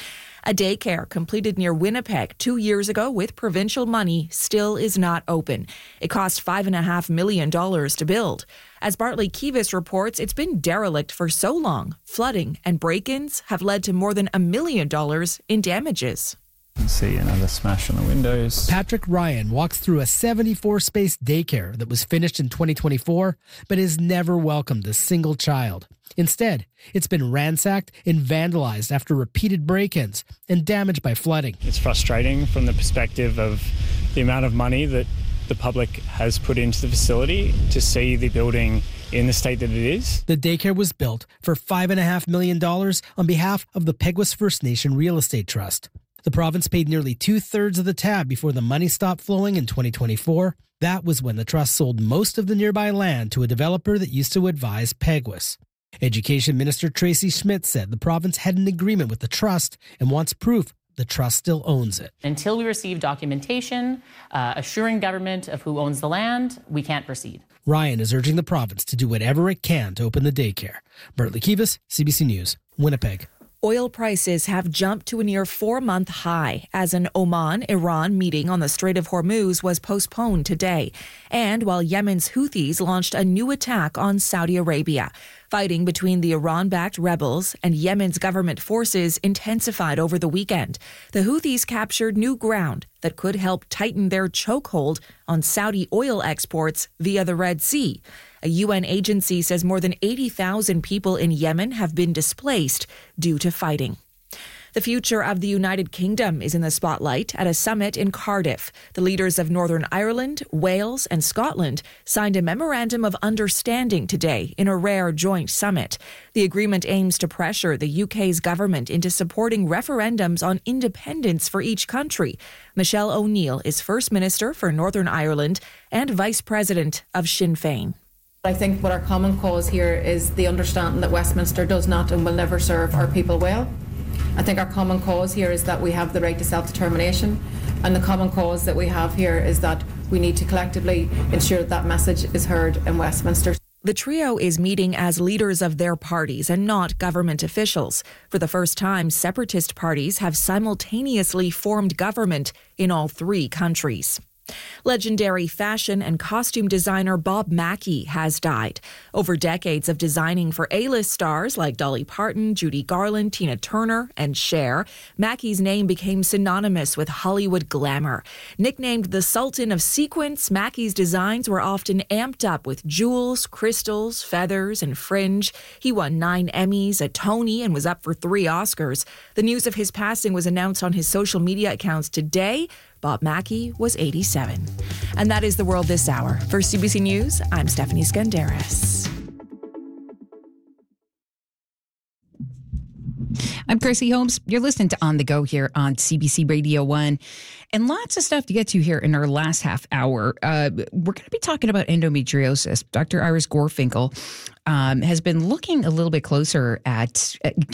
A daycare completed near Winnipeg two years ago with provincial money still is not open. It cost five point five million dollars to build. As Bartley Kivas reports, it's been derelict for so long. Flooding and break-ins have led to more than a million dollars in damages. You can see another smash on the windows. Patrick Ryan walks through a seventy-four space daycare that was finished in twenty twenty-four, but has never welcomed a single child. Instead, it's been ransacked and vandalized after repeated break-ins and damaged by flooding. It's frustrating from the perspective of the amount of money that the public has put into the facility to see the building in the state that it is. The daycare was built for five point five million dollars on behalf of the Peguis First Nation Real Estate Trust. The province paid nearly two-thirds of the tab before the money stopped flowing in twenty twenty-four. That was when the trust sold most of the nearby land to a developer that used to advise Peguis. Education Minister Tracy Schmidt said the province had an agreement with the trust and wants proof the trust still owns it. Until we receive documentation uh, assuring government of who owns the land, we can't proceed. Ryan is urging the province to do whatever it can to open the daycare. Bartley Kivas, C B C News, Winnipeg. Oil prices have jumped to a near four-month high as an Oman-Iran meeting on the Strait of Hormuz was postponed today, and while Yemen's Houthis launched a new attack on Saudi Arabia. Fighting between the Iran-backed rebels and Yemen's government forces intensified over the weekend. The Houthis captured new ground that could help tighten their chokehold on Saudi oil exports via the Red Sea. A U N agency says more than eighty thousand people in Yemen have been displaced due to fighting. The future of the United Kingdom is in the spotlight at a summit in Cardiff. The leaders of Northern Ireland, Wales, and Scotland signed a memorandum of understanding today in a rare joint summit. The agreement aims to pressure the U K's government into supporting referendums on independence for each country. Michelle O'Neill is First Minister for Northern Ireland and Vice President of Sinn Féin. I think what our common cause here is the understanding that Westminster does not and will never serve our people well. I think our common cause here is that we have the right to self-determination, and the common cause that we have here is that we need to collectively ensure that that message is heard in Westminster. The trio is meeting as leaders of their parties and not government officials. For the first time, separatist parties have simultaneously formed government in all three countries. Legendary fashion and costume designer Bob Mackie has died. Over decades of designing for A-list stars like Dolly Parton, Judy Garland, Tina Turner, and Cher, Mackie's name became synonymous with Hollywood glamour. Nicknamed the Sultan of Sequins, Mackie's designs were often amped up with jewels, crystals, feathers, and fringe. He won nine Emmys, a Tony, and was up for three Oscars. The news of his passing was announced on his social media accounts today. Bob Mackie was eighty-seven. And that is the world this hour. For C B C News, I'm Stephanie Skandaris. I'm Chrissy Holmes. You're listening to On the Go here on C B C Radio one. And lots of stuff to get to here in our last half hour. Uh, we're going to be talking about endometriosis. Doctor Iris Gorfinkel um, has been looking a little bit closer at, at